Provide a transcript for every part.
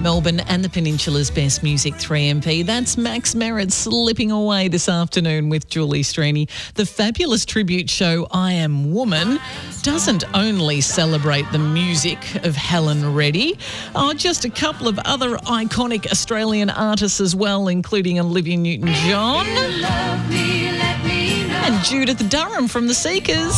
Melbourne and the Peninsula's best music, 3MP. That's Max Merritt slipping away this afternoon with Julie Strini. The fabulous tribute show I Am Woman doesn't only celebrate the music of Helen Reddy, just a couple of other iconic Australian artists as well, including Olivia Newton-John and Judith Durham from The Seekers.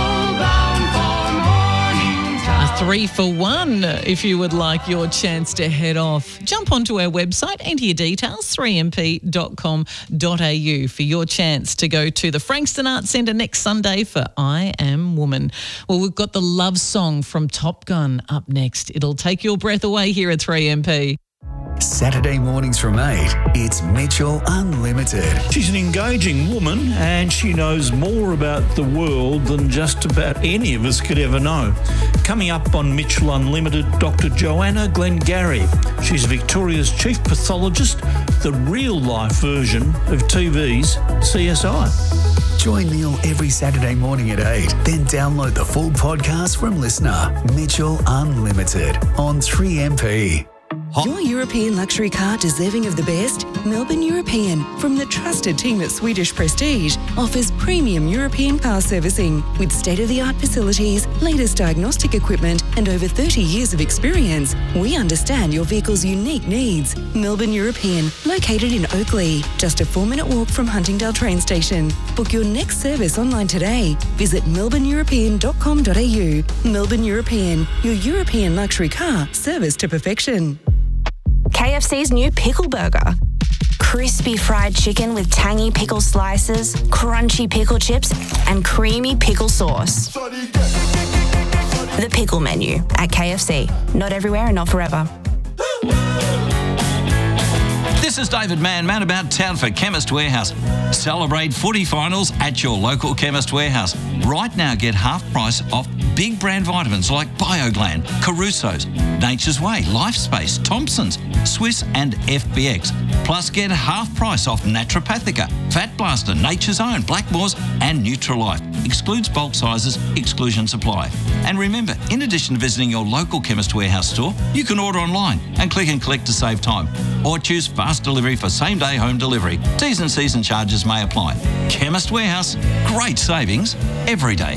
A 3-for-1 if you would like your chance to head off. Jump onto our website, enter your details, 3mp.com.au for your chance to go to the Frankston Arts Centre next Sunday for I Am Woman. Well, we've got the love song from Top Gun up next. It'll take your breath away here at 3MP. Saturday mornings from 8, it's Mitchell Unlimited. She's an engaging woman and she knows more about the world than just about any of us could ever know. Coming up on Mitchell Unlimited, Dr. Joanna Glengarry. She's Victoria's chief pathologist, the real-life version of TV's CSI. Join Neil every Saturday morning at 8. Then download the full podcast from Listener. Mitchell Unlimited on 3MP. Your European luxury car deserving of the best? Melbourne European, from the trusted team at Swedish Prestige, offers premium European car servicing with state-of-the-art facilities, latest diagnostic equipment and over 30 years of experience. We understand your vehicle's unique needs. Melbourne European, located in Oakley, just a 4-minute walk from Huntingdale train station. Book your next service online today. Visit melbourneeuropean.com.au. Melbourne European, your European luxury car serviced to perfection. KFC's new pickle burger. Crispy fried chicken with tangy pickle slices, crunchy pickle chips, and creamy pickle sauce. The pickle menu at KFC. Not everywhere and not forever. This is David Mann about town for Chemist Warehouse. Celebrate footy finals at your local Chemist Warehouse. Right now, get half price off big brand vitamins like BioGlan, Caruso's, Nature's Way, LifeSpace, Thompson's, Swiss and FBX. Plus, get half price off Naturopathica, Fat Blaster, Nature's Own, Blackmores and Nutralife. Excludes bulk sizes, exclusion supply. And remember, in addition to visiting your local Chemist Warehouse store, you can order online and click and collect to save time. Or choose fast delivery for same-day home delivery. T's and C's and charges may apply. Chemist Warehouse, great savings every day.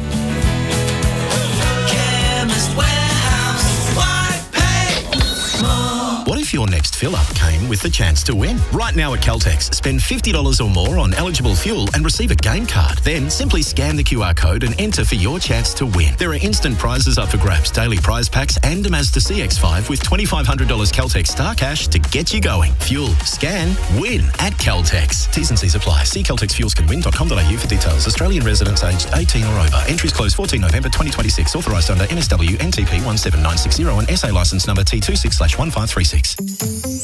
Chemist Warehouse, why pay more? What if your next fill-up came with the chance to win? Right now at Caltex, spend $50 or more on eligible fuel and receive a game card. Then simply scan the QR code and enter for your chance to win. There are instant prizes up for grabs, daily prize packs and a Mazda CX-5 with $2,500 Caltex Star Cash to get you going. Fuel, scan, win at Caltex. T's and C's apply. See caltexfuelscanwin.com.au for details. Australian residents aged 18 or over. Entries close 14 November 2026. Authorised under NSW NTP 17960 and SA licence number T26/1536.